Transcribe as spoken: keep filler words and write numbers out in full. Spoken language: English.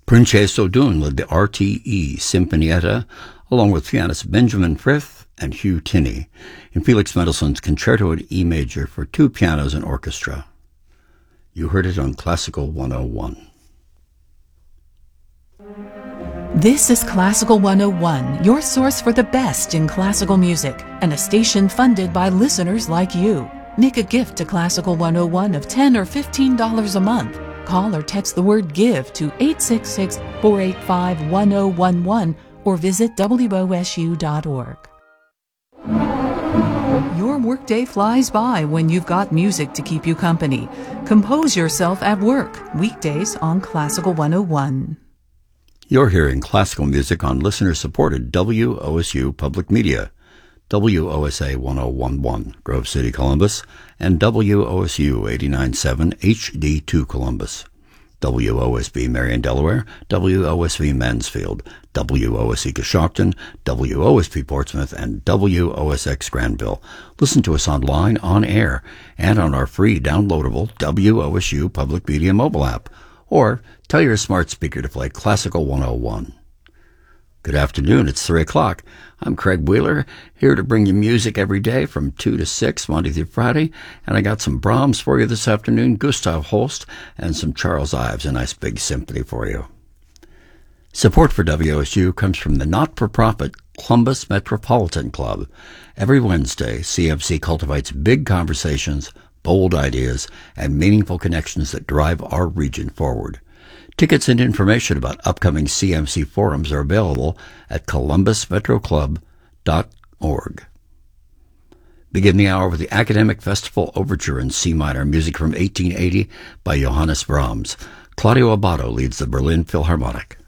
Princeso Dun led the R T E Sinfonietta, along with pianist Benjamin Frith and Hugh Tinney, in Felix Mendelssohn's Concerto in E major for two pianos and orchestra. You heard it on Classical one oh one. This is Classical one oh one, your source for the best in classical music, and a station funded by listeners like you. Make a gift to Classical one oh one of ten dollars or fifteen dollars a month. Call or text the word GIVE to eight six six, four eight five, one oh one one or visit W O S U dot org. Your workday flies by when you've got music to keep you company. Compose yourself at work, weekdays on Classical one oh one. You're hearing classical music on listener-supported W O S U Public Media, W O S A one oh one one, Grove City, Columbus, and W O S U eighty-nine point seven H D two Columbus, W O S B Marion, Delaware, W O S V Mansfield, W O S E Coshocton, W O S P Portsmouth, and W O S X Granville. Listen to us online, on air, and on our free downloadable W O S U Public Media mobile app, or tell your smart speaker to play Classical one oh one. Good afternoon, it's three o'clock. I'm Craig Wheeler, here to bring you music every day from two to six, Monday through Friday, and I got some Brahms for you this afternoon, Gustav Holst, and some Charles Ives, a nice big symphony for you. Support for W O S U comes from the not-for-profit Columbus Metropolitan Club. Every Wednesday, C M C cultivates big conversations, bold ideas, and meaningful connections that drive our region forward. Tickets and information about upcoming C M C forums are available at columbus metro club dot org. Begin the hour with the Academic Festival Overture in C minor, music from eighteen eighty by Johannes Brahms. Claudio Abbado leads the Berlin Philharmonic.